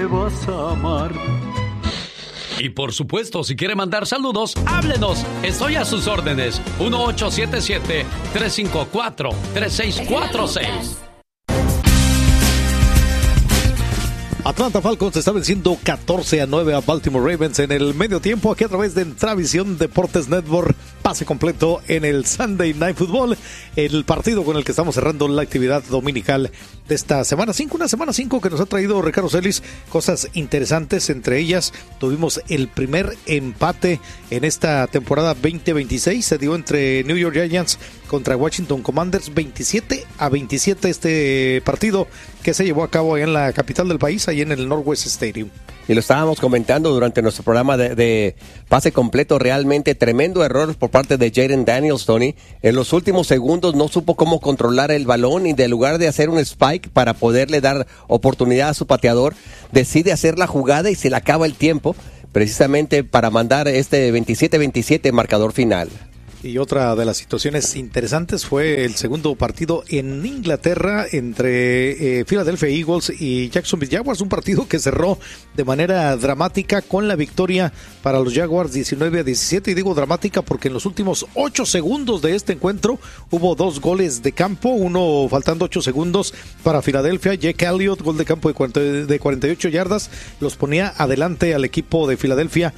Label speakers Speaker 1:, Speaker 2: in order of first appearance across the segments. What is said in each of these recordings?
Speaker 1: vas a amar.
Speaker 2: Y por supuesto, si quiere mandar saludos, háblenos. Estoy a sus órdenes. 1877-354-3646.
Speaker 3: Atlanta Falcons está venciendo 14-9 a Baltimore Ravens en el medio tiempo, aquí a través de Intravisión Deportes Network. Pase completo en el Sunday Night Football, el partido con el que estamos cerrando la actividad dominical de esta semana 5, una semana 5 que nos ha traído Ricardo Celis cosas interesantes. Entre ellas tuvimos el primer empate en esta temporada 2026, se dio entre New York Giants contra Washington Commanders, 27-27 este partido que se llevó a cabo en la capital del país, ahí en el Northwest Stadium.
Speaker 4: Y lo estábamos comentando durante nuestro programa de pase completo, realmente tremendo error por parte de Jayden Daniels, Tony. En los últimos segundos no supo cómo controlar el balón y, de lugar de hacer un spike para poderle dar oportunidad a su pateador, decide hacer la jugada y se le acaba el tiempo, precisamente para mandar este 27-27 marcador final.
Speaker 3: Y otra de las situaciones interesantes fue el segundo partido en Inglaterra entre Philadelphia Eagles y Jacksonville Jaguars, un partido que cerró de manera dramática con la victoria para los Jaguars 19-17, y digo dramática porque en los últimos 8 segundos de este encuentro hubo 2 goles de campo, uno faltando 8 segundos para Filadelfia. Jake Elliott, gol de campo de 48 yardas, los ponía adelante al equipo de Filadelfia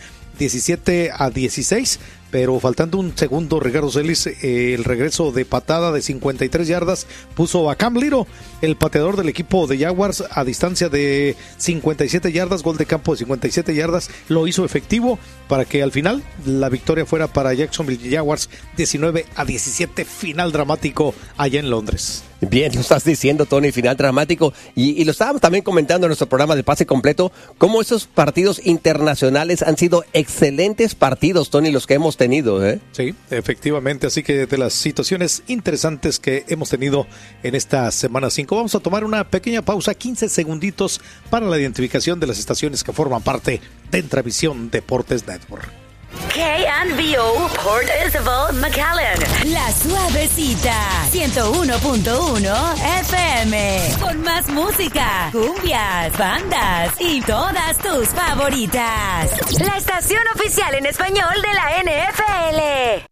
Speaker 3: 17-16, pero faltando un segundo, Ricardo Celis, el regreso de patada de 53 yardas puso a Cam Little, el pateador del equipo de Jaguars, a distancia de 57 yardas, gol de campo de 57 yardas, lo hizo efectivo para que al final la victoria fuera para Jacksonville Jaguars 19-17, final dramático allá en Londres.
Speaker 4: Bien, lo estás diciendo, Tony, final dramático. Y lo estábamos también comentando en nuestro programa de pase completo, cómo esos partidos internacionales han sido excelentes partidos, Tony, los que hemos tenido, ¿eh?
Speaker 3: Sí, efectivamente, así que de las situaciones interesantes que hemos tenido en esta semana 5, vamos a tomar una pequeña pausa, 15 segunditos para la identificación de las estaciones que forman parte de Intravisión Deportes Network.
Speaker 5: KNBO Port Isabel, McAllen.
Speaker 6: La Suavecita, 101.1 FM. Con más música, cumbias, bandas y todas tus favoritas.
Speaker 5: La estación oficial en español de la NFL.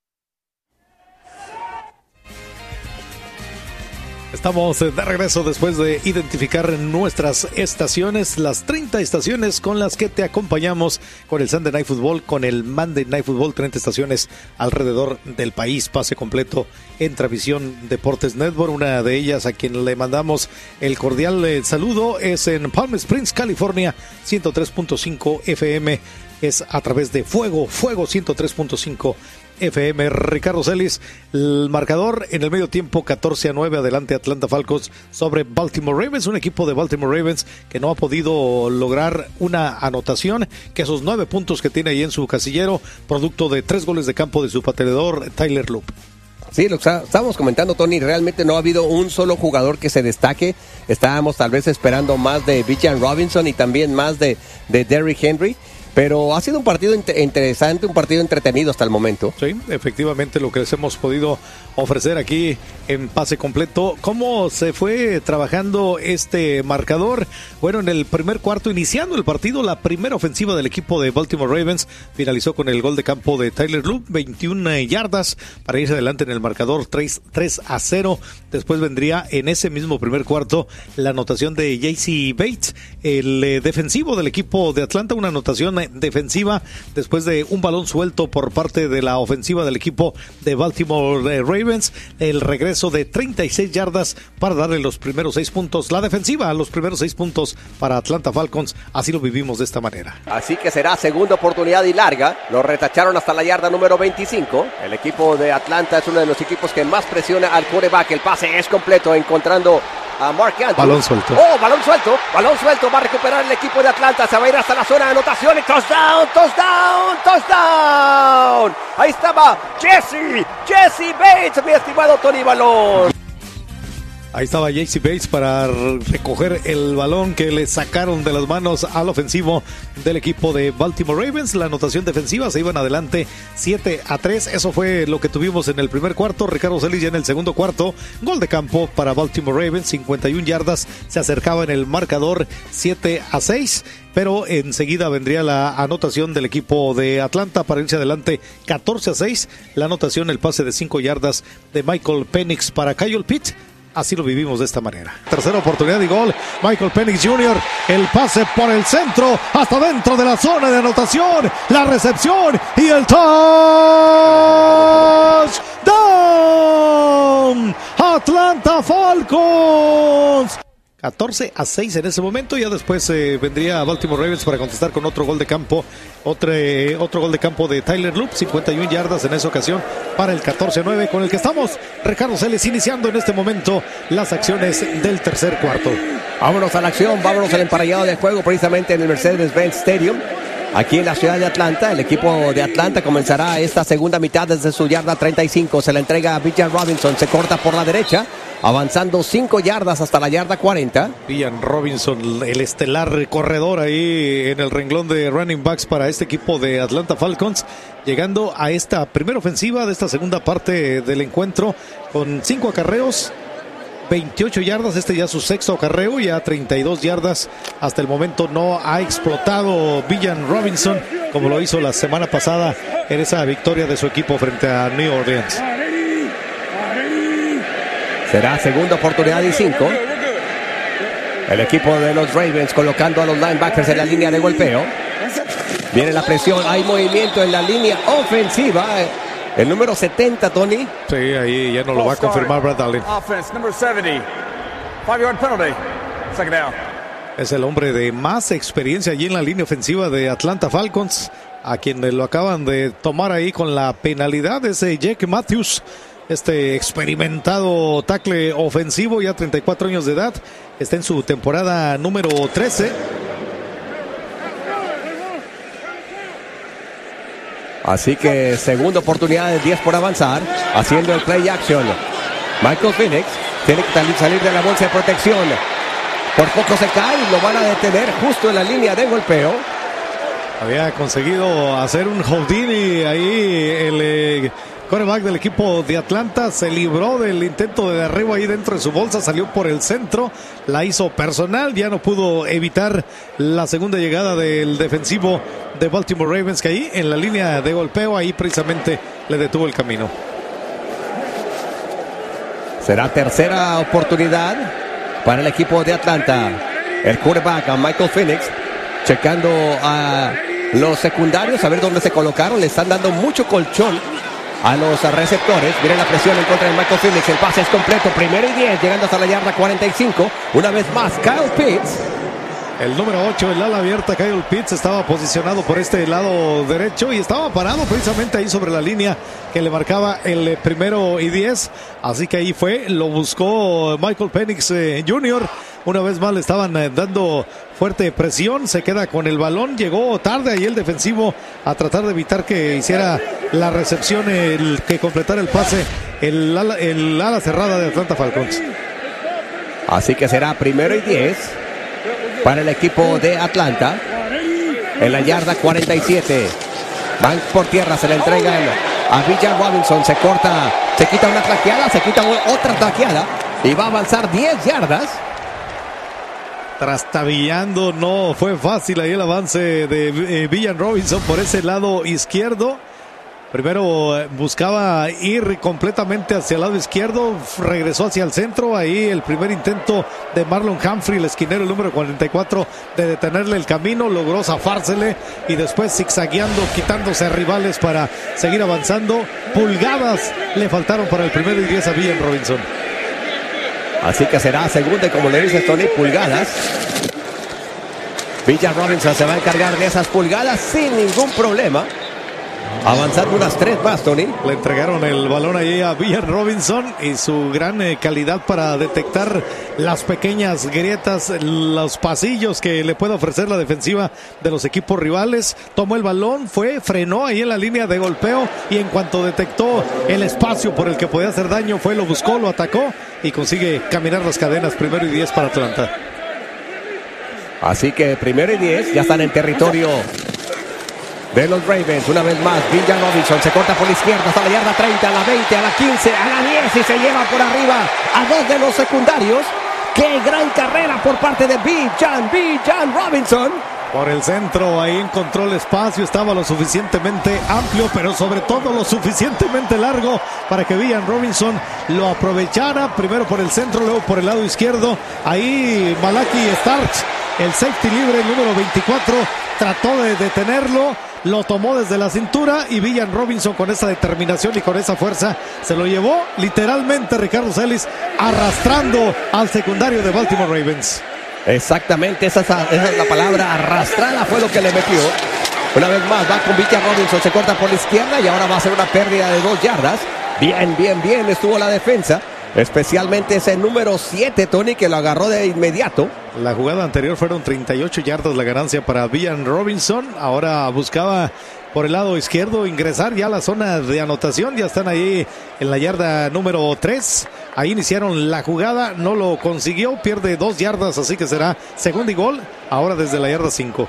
Speaker 3: Estamos de regreso después de identificar nuestras estaciones, las 30 estaciones con las que te acompañamos con el Sunday Night Football, con el Monday Night Football, 30 estaciones alrededor del país, pase completo en Intravisión Deportes Network. Una de ellas, a quien le mandamos el cordial saludo, es en Palm Springs, California, 103.5 FM, es a través de Fuego 103.5 FM. Ricardo Celis, el marcador en el medio tiempo 14-9, adelante Atlanta Falcons sobre Baltimore Ravens, un equipo de Baltimore Ravens que no ha podido lograr una anotación, que esos 9 puntos que tiene ahí en su casillero, producto de 3 goles de campo de su pateador Tyler Loop.
Speaker 4: Sí, lo estábamos comentando, Tony, realmente no ha habido un solo jugador que se destaque. Estábamos tal vez esperando más de Bijan Robinson y también más de Derrick Henry. Pero ha sido un partido interesante, un partido entretenido hasta el momento.
Speaker 3: Sí, efectivamente, lo que les hemos podido ofrecer aquí en pase completo. ¿Cómo se fue trabajando este marcador? Bueno, en el primer cuarto, iniciando el partido, la primera ofensiva del equipo de Baltimore Ravens finalizó con el gol de campo de Tyler Loop, 21 yardas para irse adelante en el marcador 3-0. Después vendría en ese mismo primer cuarto la anotación de J.C. Bates, el defensivo del equipo de Atlanta, una anotación defensiva después de un balón suelto por parte de la ofensiva del equipo de Baltimore Ravens, el regreso de 36 yardas para darle los primeros 6 puntos, la defensiva, los primeros 6 puntos para Atlanta Falcons. Así lo vivimos de esta manera.
Speaker 4: Así que será segunda oportunidad y larga, lo retacharon hasta la yarda número 25, el equipo de Atlanta es uno de los equipos que más presiona al quarterback, el pase es completo, encontrando a Mark Andrews.
Speaker 3: Balón suelto.
Speaker 4: Oh, balón suelto, va a recuperar el equipo de Atlanta, se va a ir hasta la zona de anotación y touchdown. Ahí estaba Jesse Bates, mi estimado Tony Balón.
Speaker 3: Ahí estaba J.C. Bates para recoger el balón que le sacaron de las manos al ofensivo del equipo de Baltimore Ravens. La anotación defensiva, se iban adelante 7-3. Eso fue lo que tuvimos en el primer cuarto. Ricardo Celis ya en el segundo cuarto. Gol de campo para Baltimore Ravens, 51 yardas. Se acercaba en el marcador 7-6. Pero enseguida vendría la anotación del equipo de Atlanta para irse adelante 14-6. La anotación, el pase de 5 yardas de Michael Penix para Kyle Pitts. Así lo vivimos de esta manera. Tercera oportunidad y gol. Michael Penix Jr. El pase por el centro hasta dentro de la zona de anotación. La recepción y el touchdown. Atlanta Falcons. 14-6 en ese momento. Ya después vendría Baltimore Ravens para contestar con otro gol de campo. Otro gol de campo de Tyler Loop, 51 yardas en esa ocasión para el 14-9, con el que estamos, Ricardo Celes, iniciando en este momento las acciones del tercer cuarto.
Speaker 4: Vámonos a la acción, vámonos al emparellado de juego precisamente en el Mercedes-Benz Stadium. Aquí en la ciudad de Atlanta, el equipo de Atlanta comenzará esta segunda mitad desde su yarda 35. Se la entrega a Villan Robinson, se corta por la derecha, avanzando 5 yardas hasta la yarda 40.
Speaker 3: Villan Robinson, el estelar corredor ahí en el renglón de running backs para este equipo de Atlanta Falcons, llegando a esta primera ofensiva de esta segunda parte del encuentro con 5 acarreos, 28 yardas, este ya su sexto acarreo, ya 32 yardas. Hasta el momento no ha explotado Villan Robinson como lo hizo la semana pasada en esa victoria de su equipo frente a New Orleans.
Speaker 4: Será segunda oportunidad y 5. El equipo de los Ravens colocando a los linebackers en la línea de golpeo. Viene la presión, hay movimiento en la línea ofensiva. El número 70, Tony.
Speaker 3: Sí, ahí ya no lo va a confirmar Brad Allen. Es el hombre de más experiencia allí en la línea ofensiva de Atlanta Falcons, a quien lo acaban de tomar ahí con la penalidad. Es Jake Matthews, este experimentado tackle ofensivo, ya 34 años de edad. Está en su temporada número 13.
Speaker 4: Así que segunda oportunidad de 10 por avanzar, haciendo el play action. Michael Penix tiene que salir de la bolsa de protección. Por poco se cae y lo van a detener justo en la línea de golpeo.
Speaker 3: Había conseguido hacer un Houdini ahí el quarterback del equipo de Atlanta. Se libró del intento de derribo ahí dentro de su bolsa, salió por el centro, la hizo personal, ya no pudo evitar la segunda llegada del defensivo de Baltimore Ravens, que ahí en la línea de golpeo, ahí precisamente le detuvo el camino.
Speaker 4: Será tercera oportunidad para el equipo de Atlanta. El quarterback a Michael Penix, checando a los secundarios, a ver dónde se colocaron. Le están dando mucho colchón a los receptores. Miren la presión en contra de Michael Penix. El pase es completo, primero y 10, llegando hasta la yarda 45. Una vez más, Kyle Pitts.
Speaker 3: El número 8, el ala abierta, Kyle Pitts, estaba posicionado por este lado derecho y estaba parado precisamente ahí sobre la línea que le marcaba el primero y 10. Así que ahí fue, lo buscó Michael Penix Jr. Una vez más le estaban dando fuerte presión, se queda con el balón, llegó tarde ahí el defensivo a tratar de evitar que hiciera la recepción, el que completara el pase, el ala cerrada de Atlanta Falcons.
Speaker 4: Así que será primero y 10 para el equipo de Atlanta en la yarda 47. Van por tierra, se le entregan a Villan Robinson, se corta, se quita una tlaqueada, se quita otra tlaqueada y va a avanzar 10 yardas.
Speaker 3: Trastabillando, no fue fácil ahí el avance de Villan Robinson por ese lado izquierdo. Primero buscaba ir completamente hacia el lado izquierdo, regresó hacia el centro, ahí el primer intento de Marlon Humphrey, el esquinero, el número 44, de detenerle el camino, logró zafársele y después zigzagueando, quitándose a rivales para seguir avanzando. Pulgadas le faltaron para el primero y 10 a Villan Robinson.
Speaker 4: Así que será segunda y, como le dice Tony, pulgadas. Villan Robinson se va a encargar de esas pulgadas sin ningún problema. Avanzando unas 3 más, Tony.
Speaker 3: Le entregaron el balón ahí a Villan Robinson y su gran calidad para detectar las pequeñas grietas, los pasillos que le puede ofrecer la defensiva de los equipos rivales. Tomó el balón, frenó ahí en la línea de golpeo y en cuanto detectó el espacio por el que podía hacer daño, lo buscó, lo atacó y consigue caminar las cadenas. 1st y 10 para Atlanta.
Speaker 4: Así que 1st y 10 ya están en territorio de los Ravens. Una vez más, Villan Robinson se corta por la izquierda hasta la yarda 30, a la 20, a la 15, a la 10 y se lleva por arriba a 2 de los secundarios. ¡Qué gran carrera por parte de Villan Robinson!
Speaker 3: Por el centro, ahí encontró el espacio, estaba lo suficientemente amplio, pero sobre todo lo suficientemente largo para que Villan Robinson lo aprovechara, primero por el centro, luego por el lado izquierdo. Ahí Malaki Starks, el safety libre, el número 24, trató de detenerlo, lo tomó desde la cintura y Villan Robinson con esa determinación y con esa fuerza se lo llevó literalmente Ricardo Celis arrastrando al secundario de Baltimore Ravens.
Speaker 4: Exactamente, esa es la palabra, arrastrada fue lo que le metió. Una vez más va con Villan Robinson, se corta por la izquierda y ahora va a ser una pérdida de 2 yardas. Bien estuvo la defensa, especialmente ese número 7, Tony, que lo agarró de inmediato.
Speaker 3: La jugada anterior fueron 38 yardas la ganancia para Villan Robinson. Ahora buscaba por el lado izquierdo ingresar ya a la zona de anotación. Ya están ahí en la yarda número 3. Ahí iniciaron la jugada, no lo consiguió, pierde 2 yardas, así que será 2nd y gol, ahora desde la yarda 5.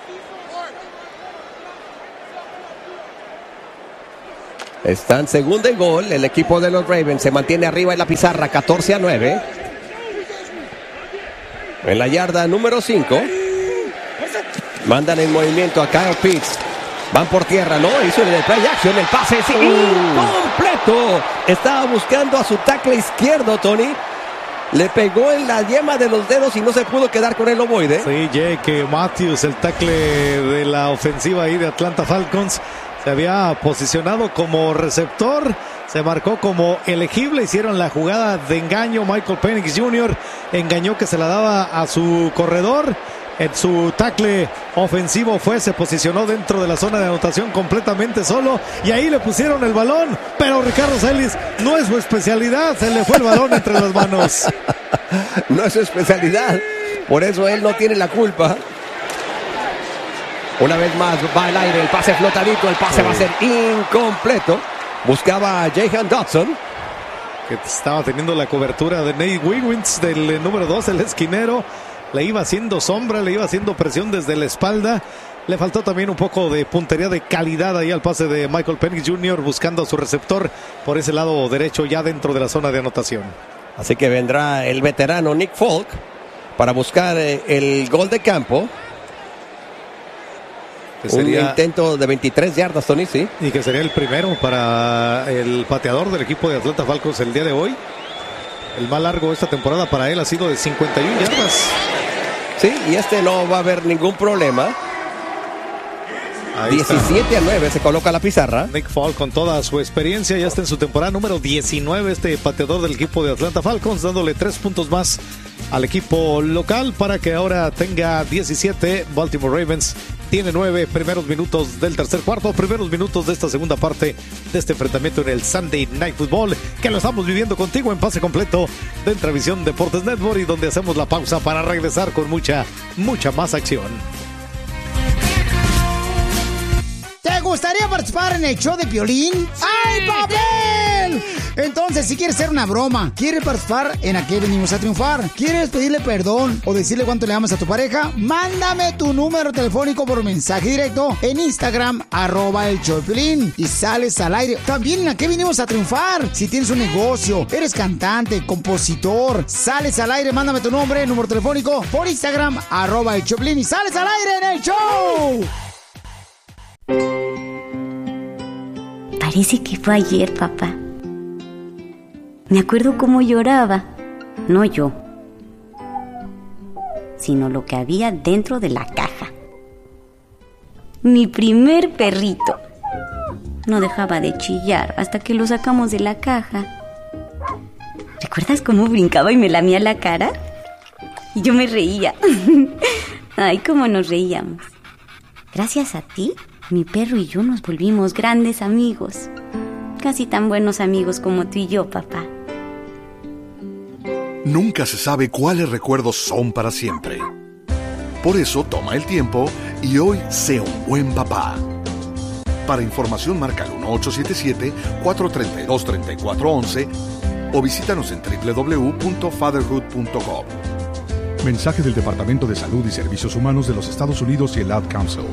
Speaker 4: Están 2nd y gol, el equipo de los Ravens se mantiene arriba en la pizarra, 14-9. En la yarda número 5. Mandan en movimiento a Kyle Pitts. Van por tierra, ¿no? Hizo el play action, el pase es incompleto. Estaba buscando a su tackle izquierdo, Tony. Le pegó en la yema de los dedos y no se pudo quedar con el ovoide.
Speaker 3: Sí, Jake Matthews, el tackle de la ofensiva ahí de Atlanta Falcons, se había posicionado como receptor, se marcó como elegible, hicieron la jugada de engaño. Michael Penix Jr. engañó que se la daba a su corredor. En su tackle ofensivo se posicionó dentro de la zona de anotación completamente solo y ahí le pusieron el balón, pero Ricardo Celis no es su especialidad, se le fue el balón entre las manos.
Speaker 4: No es su especialidad, por eso él no tiene la culpa. Una vez más va al aire, el pase flotadito, el pase va a ser incompleto. Buscaba a Jahan Dodson,
Speaker 3: que estaba teniendo la cobertura de Nate Wiggins, del número 2, el esquinero. Le iba haciendo sombra, le iba haciendo presión desde la espalda. Le faltó también un poco de puntería de calidad ahí al pase de Michael Penix Jr. buscando a su receptor por ese lado derecho ya dentro de la zona de anotación.
Speaker 4: Así que vendrá el veterano Nick Folk para buscar el gol de campo. Que sería un intento de 23 yardas, Tony, sí.
Speaker 3: Y que sería el primero para el pateador del equipo de Atlanta Falcons el día de hoy. El más largo esta temporada para él ha sido de 51 yardas.
Speaker 4: Sí, y no va a haber ningún problema. 17-9 se coloca la pizarra.
Speaker 3: Nick Folk con toda su experiencia ya está en su temporada número 19, este pateador del equipo de Atlanta Falcons, dándole 3 puntos más al equipo local para que ahora tenga 17. Baltimore Ravens tiene 9. Primeros minutos del tercer cuarto, primeros minutos de esta segunda parte de este enfrentamiento en el Sunday Night Football, que lo estamos viviendo contigo en pase completo de Intravisión Deportes Network, y donde hacemos la pausa para regresar con mucha más acción.
Speaker 1: ¿Te gustaría participar en el show de Piolín? ¡Ay, papel! Entonces, si quieres hacer una broma, quieres participar en ¿A qué venimos a triunfar?, quieres pedirle perdón o decirle cuánto le amas a tu pareja, mándame tu número telefónico por mensaje directo en Instagram, @el show de Piolín, y sales al aire. También en ¿A qué venimos a triunfar? Si tienes un negocio, eres cantante, compositor, sales al aire, mándame tu nombre, número telefónico por Instagram, @el show de Piolín, y sales al aire en el show.
Speaker 7: Parece que fue ayer, papá. Me acuerdo cómo lloraba. No yo, sino lo que había dentro de la caja. Mi primer perrito. No dejaba de chillar hasta que lo sacamos de la caja. ¿Recuerdas cómo brincaba y me lamía la cara? Y yo me reía. Ay, cómo nos reíamos. Gracias a ti, Mi perro y yo nos volvimos grandes amigos. Casi tan buenos amigos como tú y yo, papá.
Speaker 8: Nunca se sabe cuáles recuerdos son para siempre. Por eso toma el tiempo y hoy sea un buen papá. Para información marca el 1877-432-3411 o visítanos en www.fatherhood.com.
Speaker 9: Mensaje del Departamento de Salud y Servicios Humanos de los Estados Unidos y el Ad Council.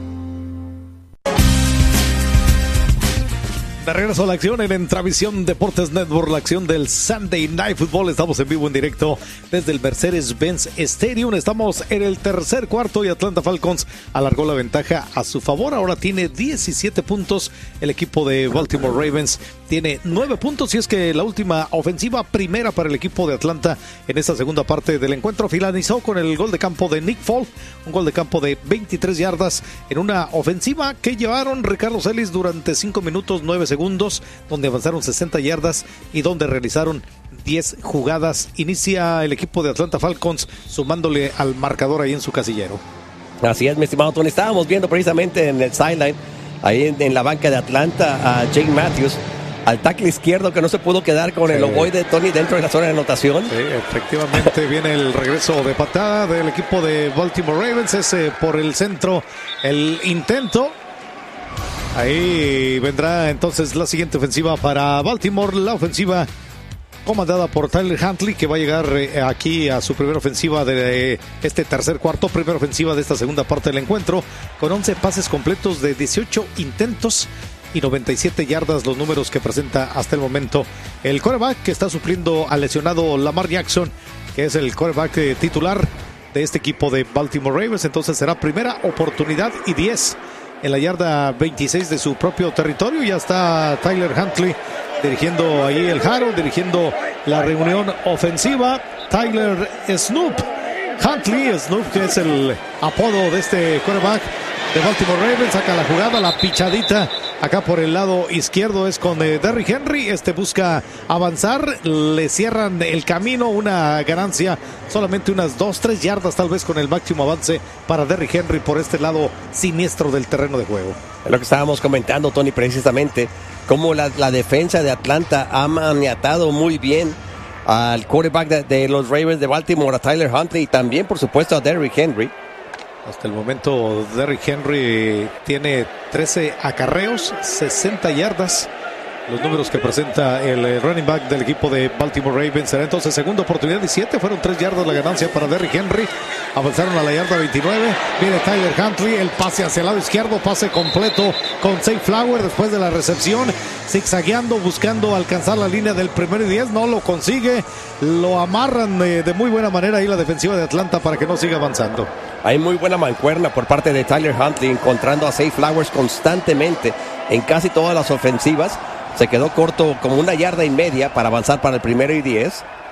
Speaker 3: De regreso a la acción en Entravisión Deportes Network, la acción del Sunday Night Football. Estamos en vivo, en directo desde el Mercedes-Benz Stadium. Estamos en el tercer cuarto y Atlanta Falcons alargó la ventaja a su favor. Ahora tiene 17 puntos. El equipo de Baltimore Ravens tiene 9 puntos. Y es que la última ofensiva primera para el equipo de Atlanta en esta segunda parte del encuentro finalizó con el gol de campo de Nick Folk. Un gol de campo de 23 yardas en una ofensiva que llevaron Ricardo Celis durante 5 minutos 9 segundos, donde avanzaron 60 yardas y donde realizaron 10 jugadas. Inicia el equipo de Atlanta Falcons sumándole al marcador ahí en su casillero.
Speaker 4: Así es, mi estimado Tony. Estábamos viendo precisamente en el sideline, ahí en la banca de Atlanta, a Jake Matthews, al tackle izquierdo que no se pudo quedar con el ovoide de Tony dentro de la zona de anotación.
Speaker 3: Sí, efectivamente viene el regreso de patada del equipo de Baltimore Ravens. Es por el centro el intento. Ahí vendrá entonces la siguiente ofensiva para Baltimore, la ofensiva comandada por Tyler Huntley, que va a llegar aquí a su primera ofensiva de este tercer cuarto, primera ofensiva de esta segunda parte del encuentro, con 11 pases completos de 18 intentos y 97 yardas, los números que presenta hasta el momento el quarterback, que está supliendo al lesionado Lamar Jackson, que es el quarterback titular de este equipo de Baltimore Ravens. Entonces será primera oportunidad y 10 en la yarda 26 de su propio territorio. Ya está Tyler Huntley dirigiendo ahí el Harold, dirigiendo la reunión ofensiva. Tyler Snoop Huntley, Snoop, que es el apodo de este quarterback de Baltimore Ravens, saca la jugada, la pichadita acá por el lado izquierdo es con Derrick Henry. Busca avanzar, le cierran el camino, una ganancia solamente unas 2-3 yardas tal vez con el máximo avance para Derrick Henry por este lado siniestro del terreno de juego.
Speaker 4: Es lo que estábamos comentando, Tony, precisamente cómo la defensa de Atlanta ha maniatado muy bien al quarterback de los Ravens de Baltimore, a Tyler Huntley, y también por supuesto a Derrick Henry.
Speaker 3: Hasta el momento Derrick Henry tiene 13 acarreos, 60 yardas. Los números que presenta el running back del equipo de Baltimore Ravens. Será entonces segunda oportunidad y 7. Fueron 3 yardas la ganancia para Derrick Henry. Avanzaron a la yarda 29. Viene Tyler Huntley. El pase hacia el lado izquierdo. Pase completo con Zay Flower después de la recepción. Zigzagueando, buscando alcanzar la línea del primero y 10. No lo consigue. Lo amarran de muy buena manera ahí la defensiva de Atlanta para que no siga avanzando.
Speaker 4: Hay muy buena mancuerna por parte de Tyler Huntley, encontrando a Zay Flowers constantemente en casi todas las ofensivas. Se quedó corto como 1,5 yardas para avanzar para el primero y 10.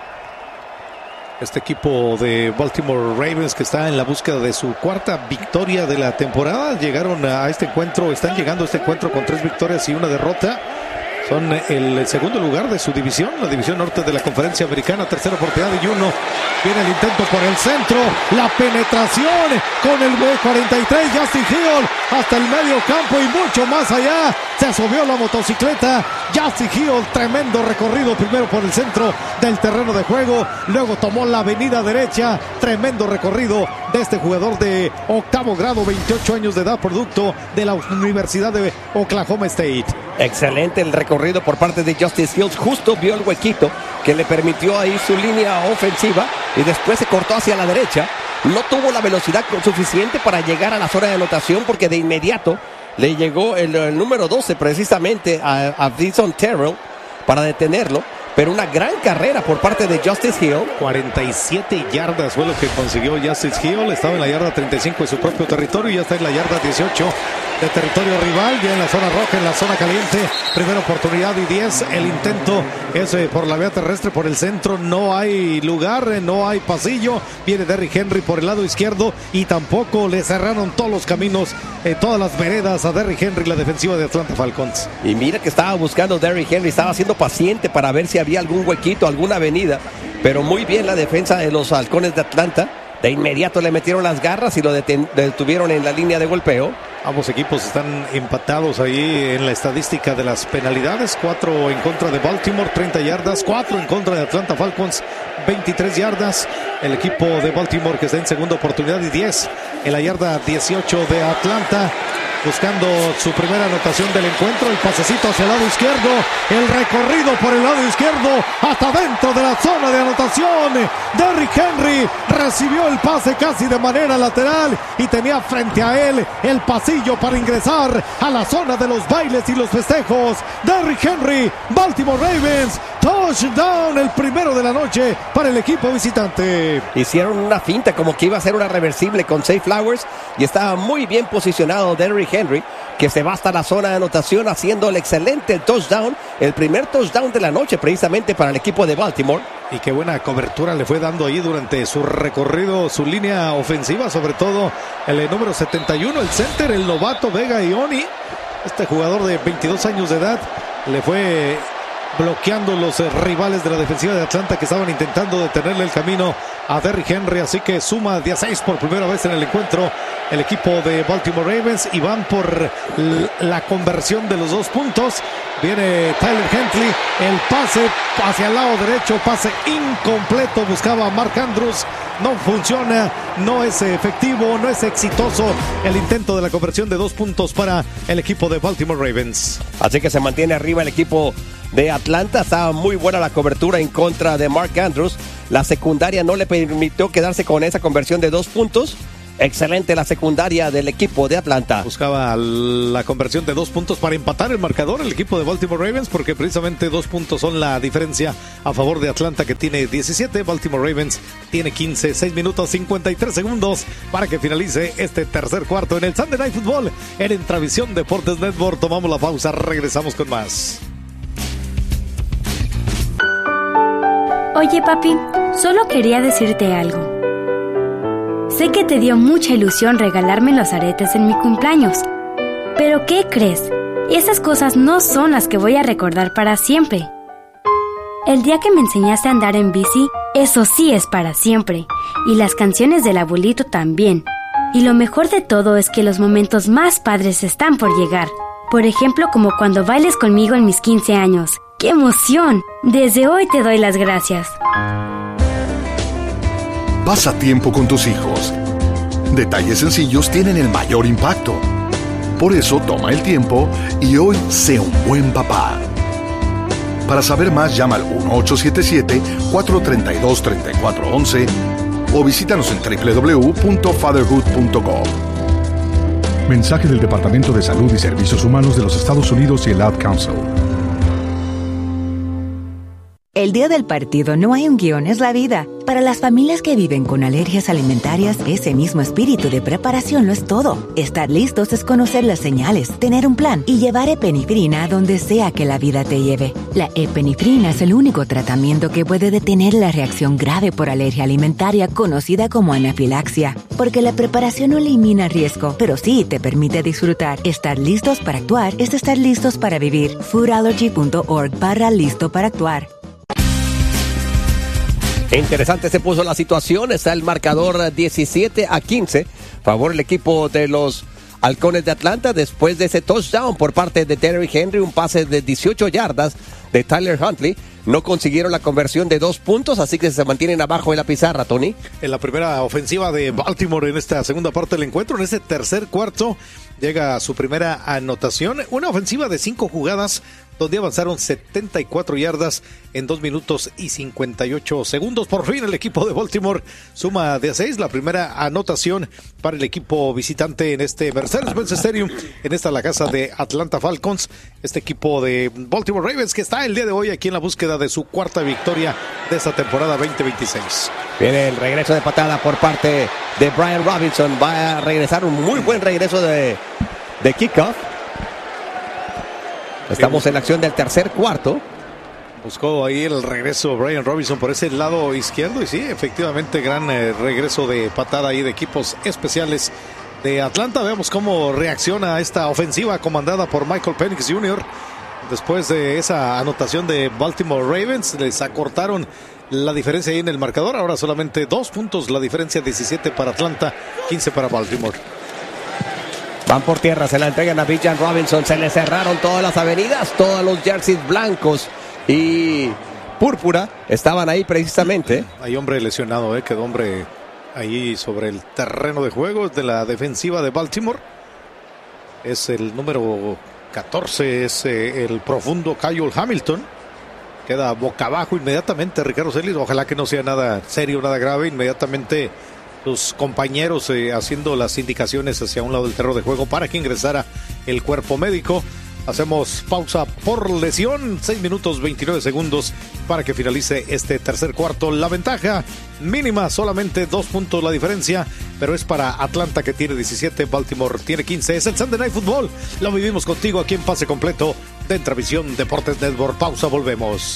Speaker 3: Este equipo de Baltimore Ravens, que está en la búsqueda de su cuarta victoria de la temporada, llegaron a este encuentro, están llegando a este encuentro con 3 victorias y 1 derrota. Son el segundo lugar de su división, la división norte de la Conferencia Americana. Tercera oportunidad y 1. Viene el intento por el centro. La penetración con el 43. Justin Hill hasta el medio campo y mucho más allá. Se subió la motocicleta. Justin Hill, tremendo recorrido. Primero por el centro del terreno de juego. Luego tomó la avenida derecha. Tremendo recorrido de este jugador de octavo grado, 28 años de edad, producto de la Universidad de Oklahoma State.
Speaker 4: Excelente el recorrido por parte de Justice Hills. Justo vio el huequito que le permitió ahí su línea ofensiva y después se cortó hacia la derecha. No tuvo la velocidad suficiente para llegar a la zona de anotación porque de inmediato le llegó el número 12 precisamente a Vinson Terrell para detenerlo. Pero una gran carrera por parte de Justice Hill.
Speaker 3: 47 yardas fue lo que consiguió Justice Hill. Estaba en la yarda 35 de su propio territorio y ya está en la yarda 18 de territorio rival. Ya en la zona roja, en la zona caliente. Primera oportunidad y 10. El intento es por la vía terrestre, por el centro. No hay lugar, no hay pasillo. Viene Derrick Henry por el lado izquierdo y tampoco le cerraron todos los caminos, todas las veredas a Derrick Henry, la defensiva de Atlanta Falcons.
Speaker 4: Y mira que estaba buscando Derrick Henry, estaba siendo paciente para ver si había algún huequito, alguna avenida, pero muy bien la defensa de los halcones de Atlanta. De inmediato le metieron las garras y lo detuvieron en la línea de golpeo.
Speaker 3: Ambos equipos están empatados ahí en la estadística de las penalidades. 4 en contra de Baltimore, 30 yardas. 4 en contra de Atlanta Falcons, 23 yardas. El equipo de Baltimore que está en segunda oportunidad y 10 en la yarda 18 de Atlanta. Buscando su primera anotación del encuentro. El pasecito hacia el lado izquierdo. El recorrido por el lado izquierdo hasta dentro de la zona de anotación. Derrick Henry recibió el pase casi de manera lateral y tenía frente a él el pasillo para ingresar a la zona de los bailes y los festejos. Derrick Henry, Baltimore Ravens, touchdown, el primero de la noche para el equipo visitante.
Speaker 4: Hicieron una finta como que iba a ser una reversible con Zay Flowers y estaba muy bien posicionado Derrick Henry, que se va hasta la zona de anotación haciendo el excelente touchdown, el primer touchdown de la noche precisamente para el equipo de Baltimore.
Speaker 3: Y qué buena cobertura le fue dando ahí durante su recorrido, su línea ofensiva, sobre todo el número 71, el center, el novato Vega Ioni. Este jugador de 22 años de edad le fue bloqueando los rivales de la defensiva de Atlanta que estaban intentando detenerle el camino a Derrick Henry, así que suma 16 por primera vez en el encuentro el equipo de Baltimore Ravens y van por la conversión de los 2 puntos. Viene Tyler Huntley, el pase hacia el lado derecho, pase incompleto, buscaba a Mark Andrews, no funciona, no es efectivo, no es exitoso el intento de la conversión de 2 puntos para el equipo de Baltimore Ravens.
Speaker 4: Así que se mantiene arriba el equipo de Atlanta. Estaba muy buena la cobertura en contra de Mark Andrews. La secundaria no le permitió quedarse con esa conversión de 2 puntos. Excelente la secundaria del equipo de Atlanta.
Speaker 3: Buscaba la conversión de 2 puntos para empatar el marcador el equipo de Baltimore Ravens, porque precisamente 2 puntos son la diferencia a favor de Atlanta, que tiene 17, Baltimore Ravens tiene 15, 6 minutos 53 segundos para que finalice este tercer cuarto en el Sunday Night Football en Intravisión Deportes Network. Tomamos la pausa, regresamos con más.
Speaker 10: Oye, papi, solo quería decirte algo. Sé que te dio mucha ilusión regalarme los aretes en mi cumpleaños. Pero ¿qué crees? Esas cosas no son las que voy a recordar para siempre. El día que me enseñaste a andar en bici, eso sí es para siempre. Y las canciones del abuelito también. Y lo mejor de todo es que los momentos más padres están por llegar. Por ejemplo, como cuando bailes conmigo en mis 15 años. ¡Qué emoción! Desde hoy te doy las gracias.
Speaker 8: Pasa tiempo con tus hijos. Detalles sencillos tienen el mayor impacto. Por eso toma el tiempo y hoy sé un buen papá. Para saber más, llama al 1-877-432-3411 o visítanos en www.fatherhood.com.
Speaker 9: Mensaje del Departamento de Salud y Servicios Humanos de los Estados Unidos y el Ad Council.
Speaker 11: El día del partido no hay un guión, es la vida. Para las familias que viven con alergias alimentarias, ese mismo espíritu de preparación lo es todo. Estar listos es conocer las señales, tener un plan y llevar epinefrina a donde sea que la vida te lleve. La epinefrina es el único tratamiento que puede detener la reacción grave por alergia alimentaria conocida como anafilaxia. Porque la preparación no elimina riesgo, pero sí te permite disfrutar. Estar listos para actuar es estar listos para vivir. foodallergy.org/listo para actuar.
Speaker 4: Interesante se puso la situación. Está el marcador 17-15. Favor el equipo de los Halcones de Atlanta después de ese touchdown por parte de Derrick Henry. Un pase de 18 yardas de Tyler Huntley. No consiguieron la conversión de 2 puntos, así que se mantienen abajo de la pizarra, Tony.
Speaker 3: En la primera ofensiva de Baltimore en esta segunda parte del encuentro, en este tercer cuarto, llega su primera anotación. Una ofensiva de 5 jugadas donde avanzaron 74 yardas en 2 minutos y 58 segundos. Por fin el equipo de Baltimore suma de 6, la primera anotación para el equipo visitante en este Mercedes-Benz Stadium, en esta la casa de Atlanta Falcons. Este equipo de Baltimore Ravens que está el día de hoy aquí en la búsqueda de su cuarta victoria de esta temporada 2026.
Speaker 4: Viene el regreso de patada por parte de Brian Robinson. Va a regresar un muy buen regreso de kickoff. Estamos en la acción del tercer cuarto.
Speaker 3: Buscó ahí el regreso Brian Robinson por ese lado izquierdo y sí, efectivamente gran regreso de patada ahí de equipos especiales de Atlanta. Veamos cómo reacciona esta ofensiva comandada por Michael Penix Jr. Después de esa anotación de Baltimore Ravens, les acortaron la diferencia ahí en el marcador. Ahora solamente 2 puntos la diferencia, 17 para Atlanta, 15 para Baltimore.
Speaker 4: Van por tierra, se la entregan a Bijan Robinson. Se le cerraron todas las avenidas, todos los jerseys blancos y púrpura estaban ahí precisamente.
Speaker 3: Hay hombre lesionado, quedó hombre ahí sobre el terreno de juego de la defensiva de Baltimore. Es el número 14, es el profundo Kyle Hamilton. Queda boca abajo inmediatamente Ricardo Celis. Ojalá que no sea nada serio, nada grave. Inmediatamente los compañeros haciendo las indicaciones hacia un lado del terreno de juego para que ingresara el cuerpo médico. Hacemos pausa por lesión, 6 minutos 29 segundos para que finalice este tercer cuarto. La ventaja mínima, solamente 2 puntos la diferencia, pero es para Atlanta, que tiene 17, Baltimore tiene 15. Es el Sunday Night Football, lo vivimos contigo aquí en Pase Completo de Entravisión Deportes Network. Pausa, volvemos.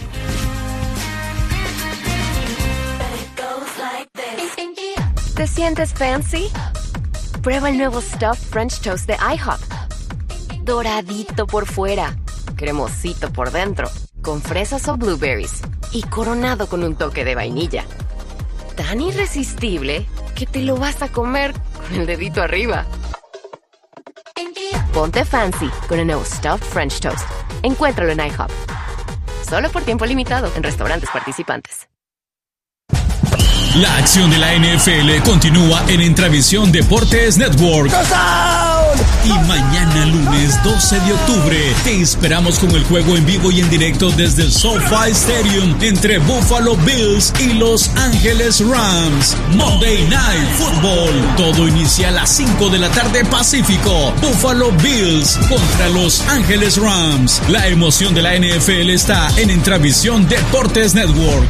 Speaker 12: ¿Te sientes fancy? Prueba el nuevo Stuffed French Toast de IHOP. Doradito por fuera, cremosito por dentro, con fresas o blueberries y coronado con un toque de vainilla. Tan irresistible que te lo vas a comer con el dedito arriba. Ponte fancy con el nuevo Stuffed French Toast. Encuéntralo en IHOP. Solo por tiempo limitado en restaurantes participantes.
Speaker 13: La acción de la NFL continúa en Entravisión Deportes Network. Y mañana lunes 12 de octubre te esperamos con el juego en vivo y en directo desde el SoFi Stadium entre Buffalo Bills y Los Ángeles Rams. Monday Night Football. Todo inicia a las 5 de la tarde Pacífico. Buffalo Bills contra Los Ángeles Rams. La emoción de la NFL está en Entravisión Deportes Network.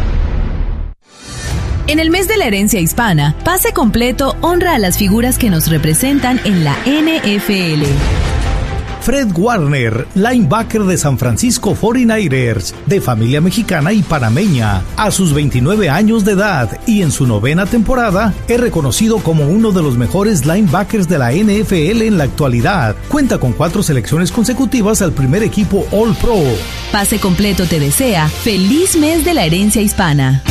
Speaker 14: En el mes de la herencia hispana, Pase Completo honra a las figuras que nos representan en la NFL.
Speaker 15: Fred Warner, linebacker de San Francisco 49ers, de familia mexicana y panameña, a sus 29 años de edad y en su 9ª temporada, es reconocido como uno de los mejores linebackers de la NFL en la actualidad. Cuenta con 4 selecciones consecutivas al primer equipo All Pro.
Speaker 14: Pase Completo te desea feliz mes de la herencia hispana.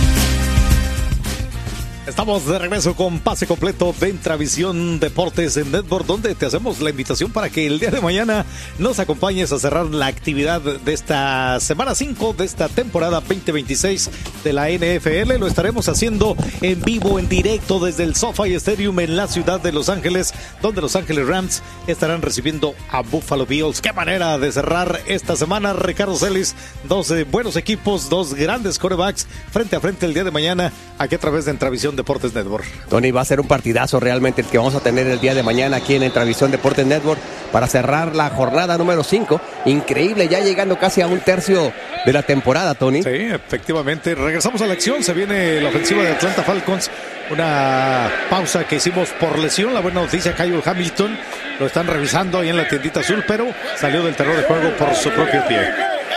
Speaker 3: Estamos de regreso con Pase Completo de Entravisión Deportes en Network, donde te hacemos la invitación para que el día de mañana nos acompañes a cerrar la actividad de esta semana 5 de esta temporada 2026 de la NFL. Lo estaremos haciendo en vivo, en directo desde el SoFi Stadium en la ciudad de Los Ángeles, donde Los Ángeles Rams estarán recibiendo a Buffalo Bills. Qué manera de cerrar esta semana, Ricardo Celis. 2 buenos equipos, 2 grandes quarterbacks frente a frente el día de mañana, aquí a través de Entravisión Deportes Network.
Speaker 4: Tony, va a ser un partidazo realmente el que vamos a tener el día de mañana aquí en Entravisión Deportes Network para cerrar la jornada número 5. Increíble, ya llegando casi a un tercio de la temporada, Tony.
Speaker 3: Sí, efectivamente. Regresamos a la acción. Se viene la ofensiva de Atlanta Falcons. Una pausa que hicimos por lesión. La buena noticia, Kyle Hamilton lo están revisando ahí en la tiendita azul, pero salió del terreno de juego por su propio pie.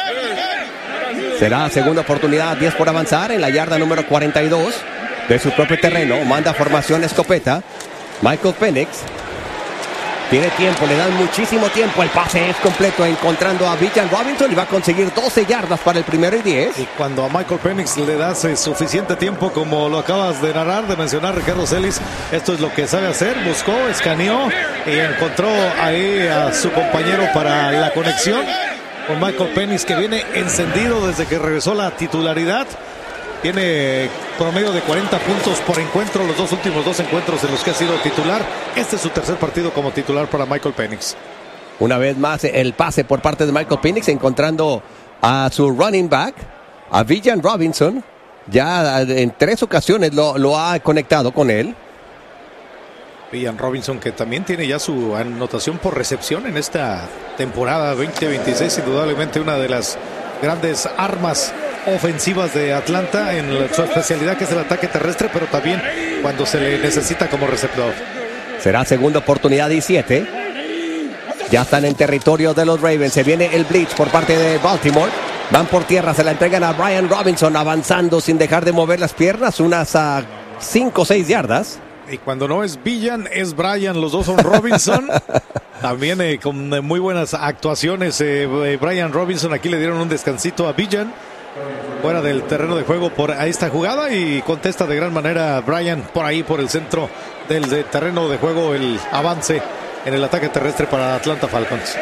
Speaker 4: Será segunda oportunidad, 10 por avanzar en la yarda número 42 de su propio terreno. Manda formación escopeta. Michael Penix tiene tiempo, le dan muchísimo tiempo. El pase es completo, encontrando a Bijan Robinson y va a conseguir 12 yardas para el primero y 10.
Speaker 3: Y cuando a Michael Penix le das suficiente tiempo, como lo acabas de narrar, de mencionar, Ricardo Celis, esto es lo que sabe hacer. Buscó, escaneó y encontró ahí a su compañero para la conexión con Michael Penix, que viene encendido desde que regresó la titularidad. Tiene promedio de 40 puntos por encuentro, los últimos 2 encuentros en los que ha sido titular. Este es su tercer partido como titular para Michael Penix.
Speaker 4: Una vez más el pase por parte de Michael Penix, encontrando a su running back, a Bijan Robinson. Ya en 3 ocasiones lo ha conectado con él.
Speaker 3: Bijan Robinson, que también tiene ya su anotación por recepción en esta temporada 2026, indudablemente una de las grandes armas ofensivas de Atlanta en su especialidad, que es el ataque terrestre, pero también cuando se le necesita como receptor.
Speaker 4: Será segunda oportunidad 17. Ya están en territorio de los Ravens. Se viene el blitz por parte de Baltimore. Van por tierra, se la entregan a Brian Robinson, avanzando sin dejar de mover las piernas, unas 5 o 6 yardas.
Speaker 3: Y cuando no es Bijan, es Brian, los dos son Robinson. También con muy buenas actuaciones. Brian Robinson, aquí le dieron un descansito a Bijan. fuera del terreno de juego por esta jugada y contesta de gran manera Brian por ahí, por el centro del terreno de juego, el avance en el ataque terrestre para Atlanta Falcons.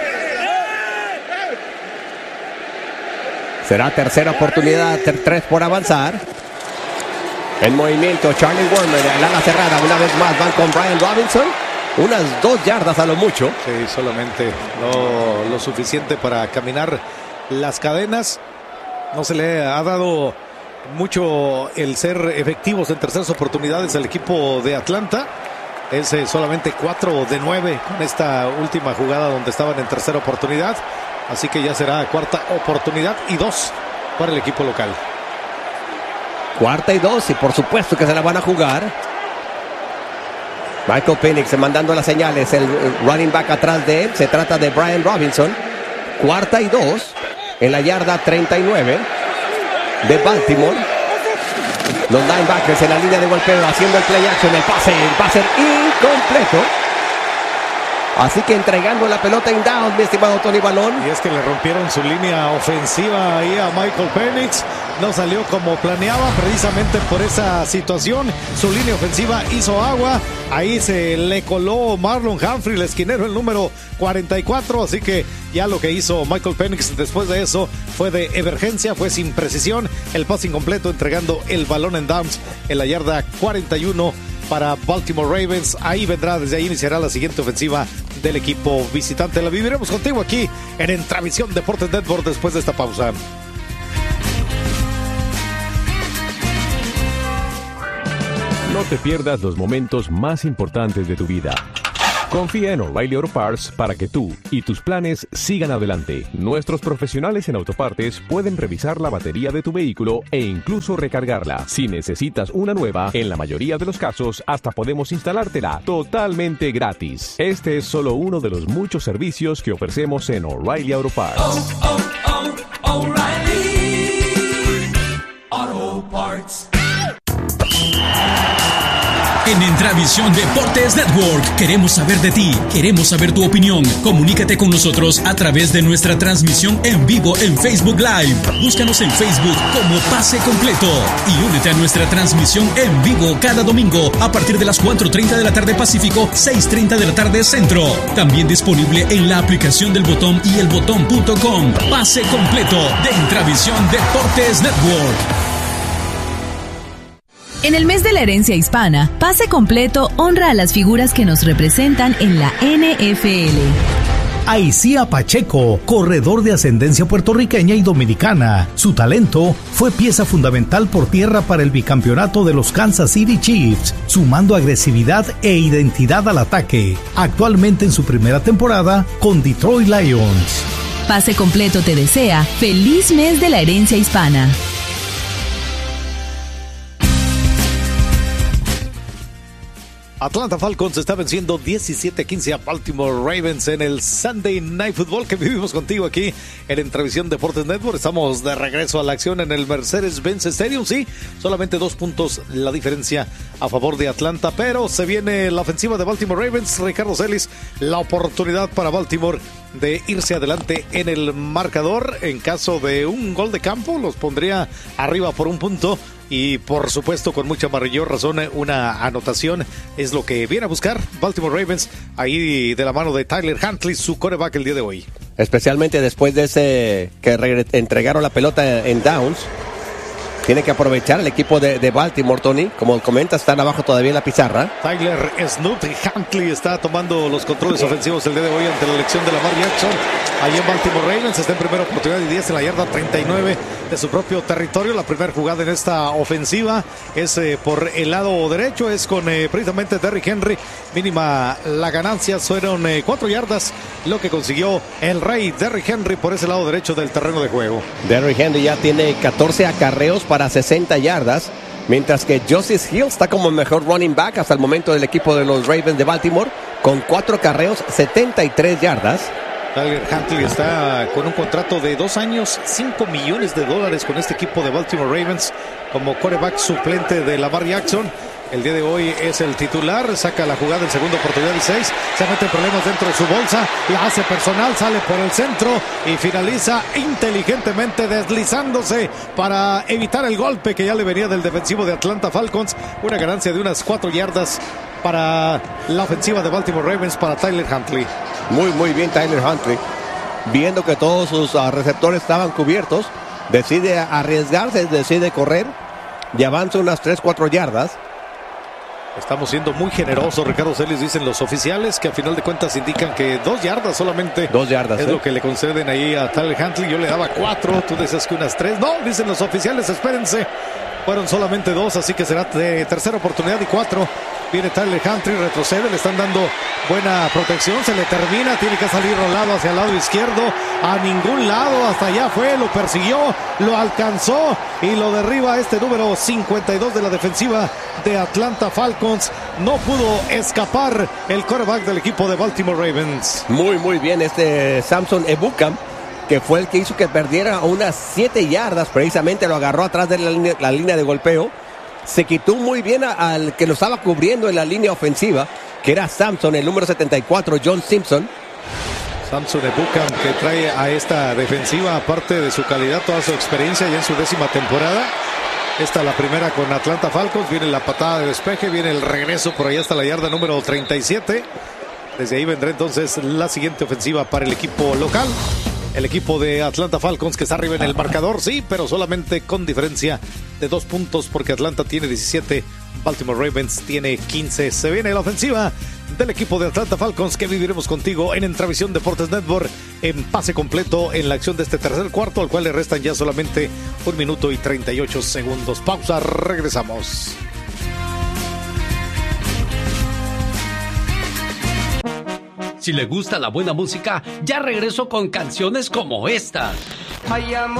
Speaker 4: Será tercera oportunidad, 3 por avanzar. En movimiento, Charlie Woerner, el ala cerrada, una vez más van con Brian Robinson. Unas 2 yardas a lo mucho.
Speaker 3: Sí, solamente lo suficiente para caminar las cadenas. No se le ha dado mucho el ser efectivos en terceras oportunidades al equipo de Atlanta. Es solamente 4 de 9 con esta última jugada donde estaban en tercera oportunidad. Así que ya será cuarta oportunidad y 2 para el equipo local.
Speaker 4: Cuarta y 2 y por supuesto que se la van a jugar. Michael Penix mandando las señales, el running back atrás de él. Se trata de Brian Robinson. Cuarta y 2 en la yarda 39 de Baltimore. Los linebackers en la línea de golpeo haciendo el play action, el pase incompleto. Así que entregando la pelota en down, mi estimado Tony Balón.
Speaker 3: Y es que le rompieron su línea ofensiva ahí a Michael Penix. No salió como planeaba precisamente por esa situación. Su línea ofensiva hizo agua. Ahí se le coló Marlon Humphrey, el esquinero, el número 44. Así que ya lo que hizo Michael Penix después de eso fue de emergencia, fue sin precisión. El pase incompleto, entregando el balón en downs en la yarda 41 para Baltimore Ravens. Ahí vendrá, desde ahí iniciará la siguiente ofensiva del equipo visitante. La viviremos contigo aquí en Entravisión Deportes Network después de esta pausa.
Speaker 16: No te pierdas los momentos más importantes de tu vida. Confía en O'Reilly Auto Parts para que tú y tus planes sigan adelante. Nuestros profesionales en autopartes pueden revisar la batería de tu vehículo e incluso recargarla. Si necesitas una nueva, en la mayoría de los casos hasta podemos instalártela totalmente gratis. Este es solo uno de los muchos servicios que ofrecemos en O'Reilly Auto Parts.
Speaker 13: O'Reilly Auto Parts. En Entravisión Deportes Network queremos saber de ti, queremos saber tu opinión. Comunícate con nosotros a través de nuestra transmisión en vivo en Facebook Live. Búscanos en Facebook como Pase Completo y únete a nuestra transmisión en vivo cada domingo a partir de las 4:30 de la tarde Pacífico, 6:30 de la tarde Centro. También disponible en la aplicación del Botón y elbotón.com. Pase Completo de Entravisión Deportes Network.
Speaker 14: En el mes de la herencia hispana, Pase Completo honra a las figuras que nos representan en la NFL.
Speaker 15: Aicía Pacheco, corredor de ascendencia puertorriqueña y dominicana. Su talento fue pieza fundamental por tierra para el bicampeonato de los Kansas City Chiefs, sumando agresividad e identidad al ataque. Actualmente en su primera temporada con Detroit Lions.
Speaker 14: Pase Completo te desea feliz mes de la herencia hispana.
Speaker 3: Atlanta Falcons está venciendo 17-15 a Baltimore Ravens en el Sunday Night Football que vivimos contigo aquí en Entravisión Deportes Network. Estamos de regreso a la acción en el Mercedes-Benz Stadium. Sí, solamente 2 puntos la diferencia a favor de Atlanta, pero se viene la ofensiva de Baltimore Ravens. Ricardo Celis, la oportunidad para Baltimore de irse adelante en el marcador. En caso de un gol de campo, los pondría arriba por 1 punto. Y por supuesto, con mucha mayor razón, una anotación es lo que viene a buscar Baltimore Ravens, ahí de la mano de Tyler Huntley, su quarterback el día de hoy.
Speaker 4: Especialmente después de ese que entregaron la pelota en downs. Tiene que aprovechar el equipo de Baltimore, Tony. Como comentas, están abajo todavía en la pizarra.
Speaker 3: Tyler Snoop Huntley está tomando los controles ofensivos el día de hoy ante la elección de Lamar Jackson. Ahí en Baltimore Ravens está en primera oportunidad y 10 en la yarda 39 de su propio territorio. La primera jugada en esta ofensiva es por el lado derecho, es con precisamente Derrick Henry. Mínima la ganancia, fueron 4 yardas lo que consiguió el rey Derrick Henry por ese lado derecho del terreno de juego.
Speaker 4: Derrick Henry ya tiene 14 acarreos para 60 yardas, mientras que Justice Hill está como el mejor running back hasta el momento del equipo de los Ravens de Baltimore, con 4 acarreos, 73 yardas.
Speaker 3: Tyler Huntley está con un contrato de 2 años, $5 millones con este equipo de Baltimore Ravens como quarterback suplente de Lamar Jackson. El día de hoy es el titular, saca la jugada en segunda oportunidad y 6, se mete en problemas dentro de su bolsa, la hace personal, sale por el centro y finaliza inteligentemente deslizándose para evitar el golpe que ya le venía del defensivo de Atlanta Falcons. Una ganancia de unas 4 yardas para la ofensiva de Baltimore Ravens, para Tyler Huntley.
Speaker 4: Muy bien Tyler Huntley. Viendo que todos sus receptores estaban cubiertos, decide arriesgarse, decide correr y avanza unas 3-4 yardas.
Speaker 3: Estamos siendo muy generosos, Ricardo Celis, dicen los oficiales, que a final de cuentas indican que 2 yardas solamente.
Speaker 4: 2 yardas.
Speaker 3: Es lo que le conceden ahí a Tyler Huntley. Yo le daba 4, tú decías que unas 3. No, dicen los oficiales, espérense. Fueron solamente 2, así que será de tercera oportunidad y 4. Viene Tyler Huntley, retrocede, le están dando buena protección, se le termina, tiene que salir rolado hacia el lado izquierdo, a ningún lado, hasta allá fue, lo persiguió, lo alcanzó y lo derriba este número 52 de la defensiva de Atlanta Falcons. No pudo escapar el quarterback del equipo de Baltimore Ravens.
Speaker 4: Muy bien Samson Ebukam, que fue el que hizo que perdiera unas 7 yardas, precisamente lo agarró atrás de la línea de golpeo. Se quitó muy bien al que lo estaba cubriendo en la línea ofensiva, que era Samson, el número 74, John Simpson.
Speaker 3: Samson Ebukam, que trae a esta defensiva, aparte de su calidad, toda su experiencia ya en su 10ª temporada. Esta la primera con Atlanta Falcons, viene la patada de despeje, viene el regreso por ahí hasta la yarda número 37. Desde ahí vendrá entonces la siguiente ofensiva para el equipo local. El equipo de Atlanta Falcons, que está arriba en el marcador, sí, pero solamente con diferencia de 2 puntos, porque Atlanta tiene 17, Baltimore Ravens tiene 15. Se viene la ofensiva del equipo de Atlanta Falcons, que viviremos contigo en Entravisión Deportes Network, en pase completo en la acción de este tercer cuarto, al cual le restan ya solamente 1 minuto y 38 segundos. Pausa, regresamos.
Speaker 2: Si le gusta la buena música, ya regreso con canciones como esta.